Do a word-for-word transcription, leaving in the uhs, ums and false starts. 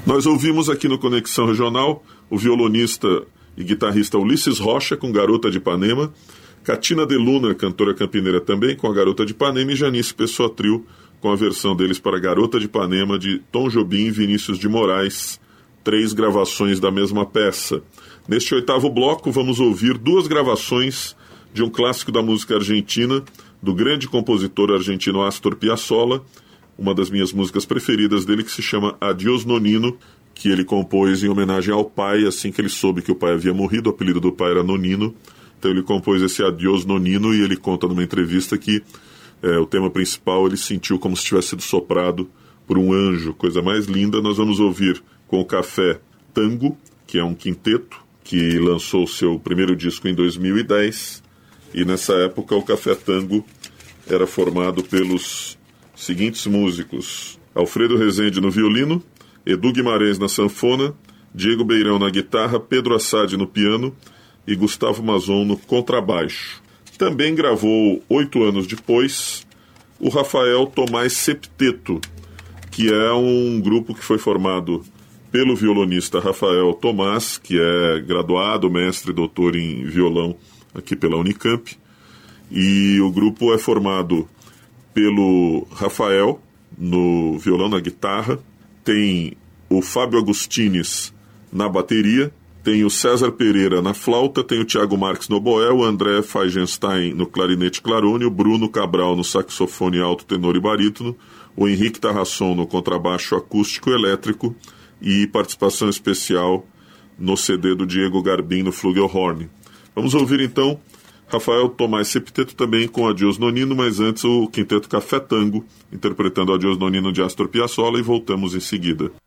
Nós ouvimos aqui no Conexão Regional o violonista e guitarrista Ulisses Rocha com Garota de Ipanema, Catina de Luna, cantora campineira também, com a Garota de Ipanema, e Janice Pessoa Trio, com a versão deles para Garota de Ipanema, de Tom Jobim e Vinícius de Moraes, três gravações da mesma peça. Neste oitavo bloco, vamos ouvir duas gravações de um clássico da música argentina, do grande compositor argentino Astor Piazzolla, uma das minhas músicas preferidas dele, que se chama Adiós Nonino, que ele compôs em homenagem ao pai, assim que ele soube que o pai havia morrido. O apelido do pai era Nonino, então ele compôs esse Adiós Nonino, e ele conta numa entrevista que é, o tema principal ele sentiu como se tivesse sido soprado por um anjo, coisa mais linda. Nós vamos ouvir com o Café Tango, que é um quinteto, que lançou seu primeiro disco em dois mil e dez, e nessa época o Café Tango era formado pelos seguintes músicos: Alfredo Rezende no violino, Edu Guimarães na sanfona, Diego Beirão na guitarra, Pedro Assad no piano e Gustavo Mazon no contrabaixo. Também gravou, oito anos depois, o Rafael Tomás Septeto, que é um grupo que foi formado pelo violonista Rafael Tomás, que é graduado, mestre e doutor em violão aqui pela Unicamp, e o grupo é formado pelo Rafael no violão, na guitarra, tem o Fábio Agustines na bateria, tem o César Pereira na flauta, tem o Thiago Marques no oboé, o André Feigenstein no clarinete clarone, o Bruno Cabral no saxofone alto, tenor e barítono, o Henrique Tarrasson no contrabaixo acústico elétrico e participação especial no C D do Diego Garbim no flugelhorn. Vamos ouvir então Rafael Tomás Septeto também com Adiós Nonino, mas antes o quinteto Café Tango interpretando Adiós Nonino de Astor Piazzolla, e voltamos em seguida.